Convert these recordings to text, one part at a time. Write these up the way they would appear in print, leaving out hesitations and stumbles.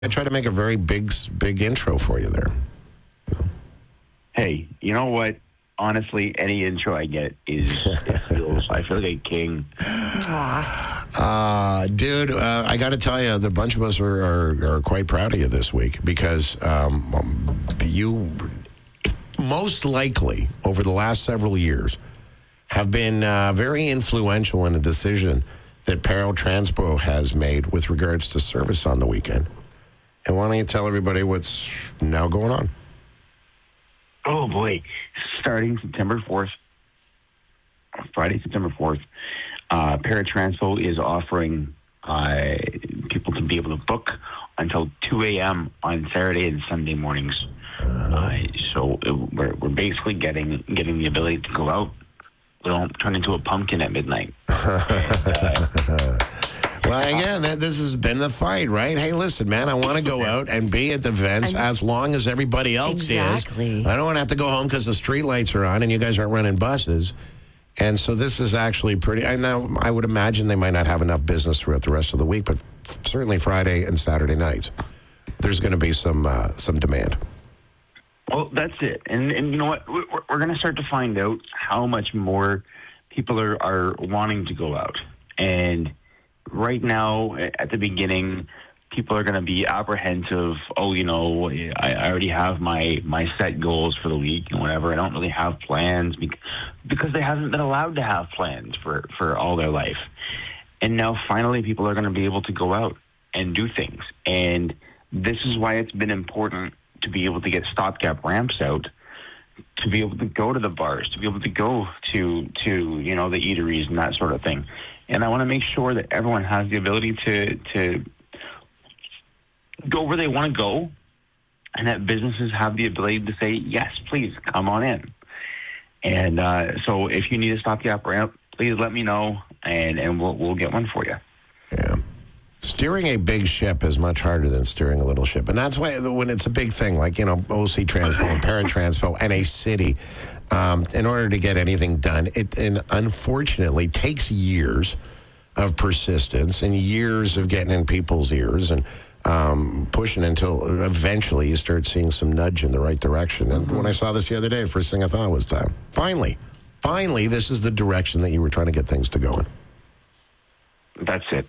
I tried to make a very big intro for you there. Hey, you know what? Honestly, any intro I get I feel like a king. Dude, I got to tell you, the bunch of us are quite proud of you this week because you most likely over the last several years have been very influential in a decision that Perro Transpo has made with regards to service on the weekend. And why don't you tell everybody what's now going on? Oh, boy. Starting September 4th, Friday, September 4th, Paratranspo is offering people to be able to book until 2 a.m. on Saturday and Sunday mornings. We're basically getting the ability to go out. We don't turn into a pumpkin at midnight. Well, again, this has been the fight, right? Hey, listen, man, I want to go out and be at the events as long as everybody else is. I don't want to have to go home because the street lights are on and you guys aren't running buses. And so this is actually pretty. I would imagine they might not have enough business throughout the rest of the week, but certainly Friday and Saturday nights, there's going to be some demand. Well, that's it. And you know what? We're going to start to find out how much more people are wanting to go out. And right now, at the beginning, people are going to be apprehensive. Oh, I already have my set goals for the week and whatever. I don't really have plans because they haven't been allowed to have plans for all their life. And now finally people are going to be able to go out and do things. And this is why it's been important to be able to get stopgap ramps out, to be able to go to the bars, to be able to go to the eateries and that sort of thing. And I want to make sure that everyone has the ability to go where they want to go, and that businesses have the ability to say, yes, please, come on in. And so if you need a stopgap ramp, please let me know, and we'll get one for you. Yeah. Steering a big ship is much harder than steering a little ship. And that's why when it's a big thing, like, OC Transpo and Paratranspo and a city, in order to get anything done, it unfortunately takes years of persistence and years of getting in people's ears and pushing until eventually you start seeing some nudge in the right direction. And when I saw this the other day, first thing I thought was, finally, this is the direction that you were trying to get things to go in. That's it.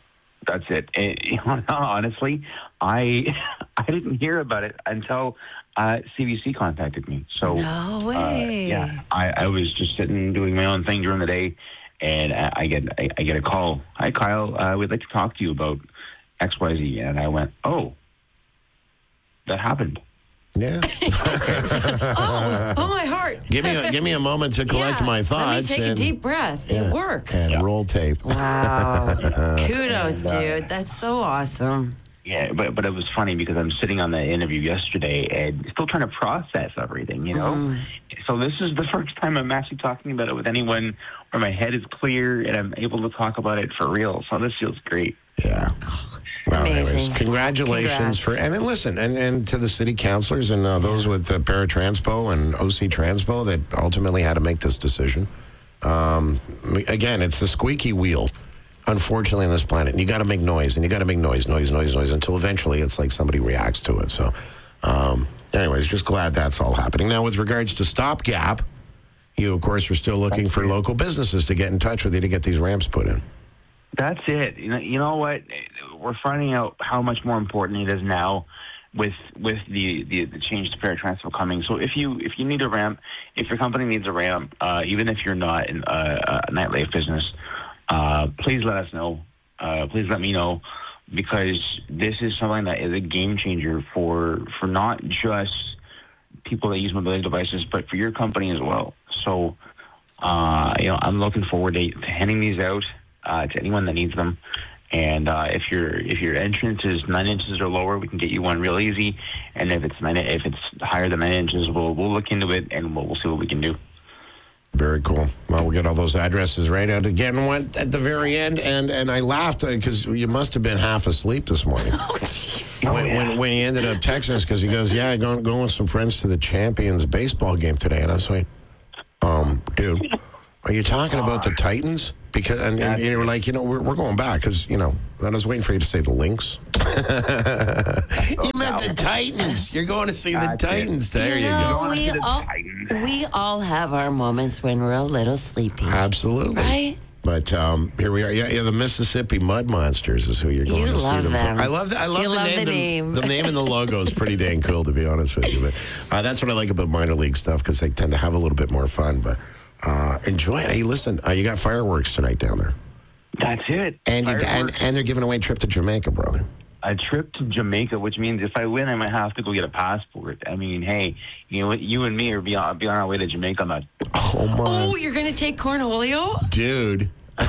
And, honestly, I didn't hear about it until CBC contacted me. So no way. I was just sitting doing my own thing during the day, and I get a call. Hi, Kyle. We'd like to talk to you about XYZ. And I went, oh, that happened. Yeah. oh, my heart. Give me a moment to collect my thoughts. Let me take a deep breath. It works. And roll tape. Wow. Kudos, dude. That's so awesome. Yeah, but it was funny because I'm sitting on the interview yesterday and still trying to process everything, So this is the first time I'm actually talking about it with anyone where my head is clear and I'm able to talk about it for real. So this feels great. Yeah. Well, amazing. Anyways, congratulations and listen, and to the city councilors and those with Paratranspo and OC Transpo that ultimately had to make this decision. Again, it's the squeaky wheel, unfortunately, on this planet. And you got to make noise, and you got to make noise until eventually it's like somebody reacts to it. So, anyways, just glad that's all happening. Now, with regards to stopgap, you, of course, are still looking for local businesses to get in touch with you to get these ramps put in. That's it. You know what? We're finding out how much more important it is now with the change to Paratranspo coming. So if you need a ramp, if your company needs a ramp, even if you're not in a nightlife business, please let us know. Please let me know, because this is something that is a game changer for not just people that use mobility devices, but for your company as well. So, I'm looking forward to handing these out to anyone that needs them. And if your entrance is 9 inches or lower, we can get you one real easy. And if it's higher than 9 inches, we'll look into it and we'll see what we can do. Very cool. Well, we'll get all those addresses right out again. Went at the very end, and I laughed because you must have been half asleep this morning. Oh, jeez. When he ended up texting us, because he goes, "Yeah, going with some friends to the Champions baseball game today," and I was like, "Dude, are you talking about the Titans?" Because and you were like, we're going back because I was waiting for you to say the Lynx. You meant the Titans. You're going to see the Titans. There you go. We all have our moments when we're a little sleepy. Absolutely. Right? But here we are. Yeah, the Mississippi Mud Monsters is who you're going to see. You love them. I love that. I love the name. The name and the logo is pretty dang cool, to be honest with you. But that's what I like about minor league stuff because they tend to have a little bit more fun. But enjoy it. Hey, listen, you got fireworks tonight down there. That's it. And they're giving away a trip to Jamaica, brother. A trip to Jamaica, which means if I win, I might have to go get a passport. I mean, hey, you and me are be on our way to Jamaica. Oh, my. Oh, you're going to take Cornholio? Dude.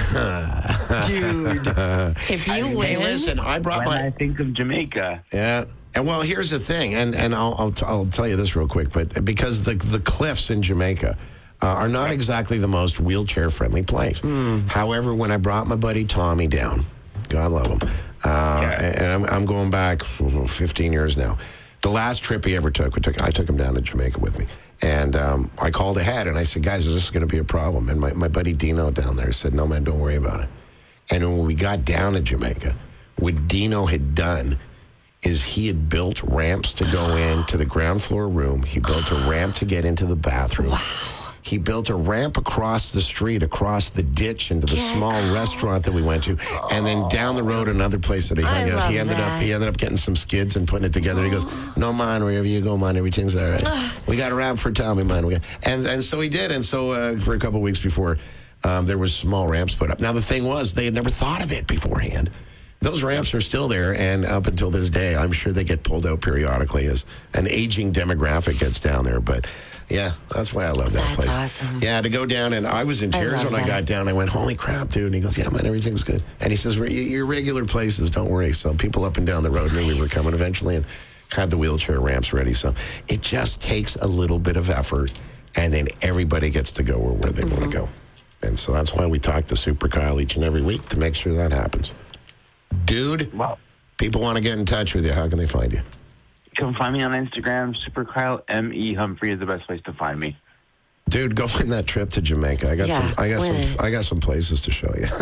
If you win. Hey, listen, I think of Jamaica. Yeah. And well, here's the thing, and I'll tell you this real quick, but because the cliffs in Jamaica are not exactly the most wheelchair-friendly place. However, when I brought my buddy Tommy down, God love him, and I'm going back 15 years now. The last trip he ever took, I took him down to Jamaica with me. And I called ahead, and I said, guys, is this going to be a problem? And my buddy Dino down there said, no, man, don't worry about it. And when we got down to Jamaica, what Dino had done is he had built ramps to go into the ground floor room. He built a ramp to get into the bathroom. Wow. He built a ramp across the street, across the ditch into the small restaurant that we went to, and then down the road another place that he hung out. He ended up getting some skids and putting it together. He goes, "No, man, wherever you go, man, everything's all right. We got a ramp for Tommy, man." And so he did. And so for a couple of weeks before, there was small ramps put up. Now the thing was, they had never thought of it beforehand. Those ramps are still there, and up until this day, I'm sure they get pulled out periodically as an aging demographic gets down there. But yeah, that's why I love that place. That's awesome. Yeah, to go down, and I was in tears when I got down. I went, holy crap, dude. And he goes, yeah, man, everything's good. And he says, your regular places, don't worry. So people up and down the road knew we were coming eventually and had the wheelchair ramps ready. So it just takes a little bit of effort, and then everybody gets to go where they want to go. And so that's why we talk to Super Kyle each and every week to make sure that happens. Dude, people want to get in touch with you. How can they find you? Come find me on Instagram. Super Kyle M.E. Humphrey is the best place to find me. Dude, go on that trip to Jamaica. I got some places to show you.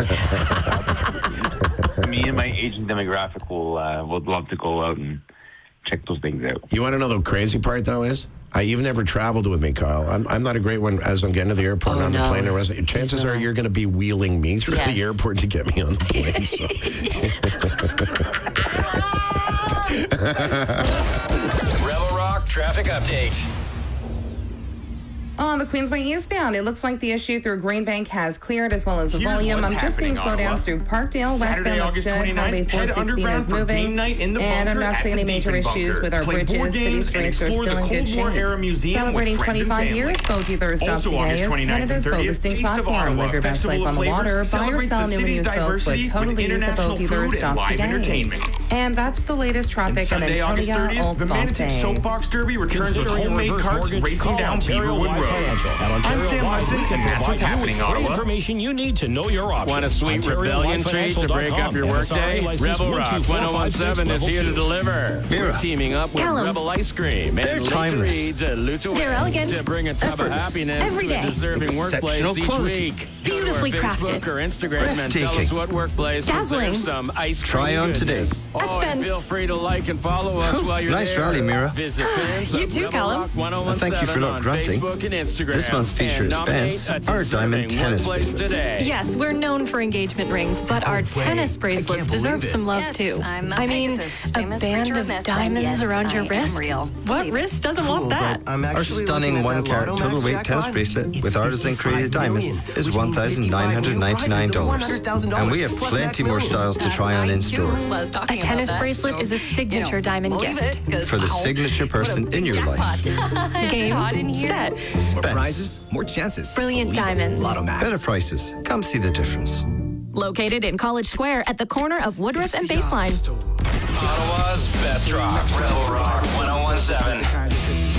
Me and my aging demographic would love to go out and check those things out. You want to know the crazy part though is? You've never traveled with me, Kyle. I'm not a great one as I'm getting to the airport and on the plane. And chances are you're going to be wheeling me through the airport to get me on the plane. So. Rebel Rock traffic update. On the Queensway eastbound, it looks like the issue through Greenbank has cleared, as well as the volume. I'm just seeing slowdowns through Parkdale, westbound looks good. Highway 416 is moving. And I'm not seeing any major issues with our bridges. City streets are still in good shape. Celebrating 25 years, Boat Dealers Stop today is Canada's boat listing platform. Live your best life on the water. Buy or sell new and used boats with Totally Use a Boat Dealer Stop today. And that's the latest traffic in Antonia Old the Manatee Soapbox Derby returns with homemade carts racing down Beaverwood Road. I'm Sam Hudson, and that's what's happening, Ottawa. Information you need to know your options. Want a sweet rebellion treat to break up your workday? Rebel Rock 1017 is here to deliver. We're teaming up with Rebel Ice Cream and They're elegant, to bring a tub of happiness to a deserving workplace each week. Beautifully Go to our crafted. Facebook or Instagram and tell us what workplace Dazzling. deserves some ice cream. Try on today. And feel free to like and follow us while you're Nice there. rally, Mira. Visit fans You of too, Rebel Callum. Rock 1017 Thank you for not on grunting. Facebook and Instagram. This month's feature And is Spence, nominate a our diamond deserving tennis workplace bracelets. today. Yes, we're known for engagement rings, but our tennis bracelets deserve some love too. I mean, a band of diamonds around your wrist. What wrist doesn't want that? Our stunning one-carat total weight tennis bracelet with artisan-created diamonds is $1,999. And we have plenty more styles to try on in-store. A tennis bracelet is a signature diamond gift. For the signature person in your life. Game, set, Spence. Prizes, more chances. brilliant diamonds. Lotto Max. Better prices. Come see the difference. Located in College Square at the corner of Woodruff and Baseline. Ottawa's best rock. Rebel Rock 1017.